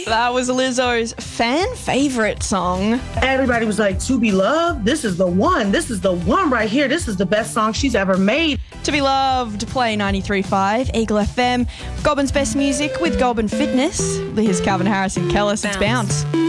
That was Lizzo's fan favourite song. Everybody was like, To Be Loved, this is the one. This is the one right here. This is the best song she's ever made. To Be Loved, play 93.5, Eagle FM. Gobbin's best music with Gobbin Fitness. Here's Calvin Harris and Kellis. It's Bounce.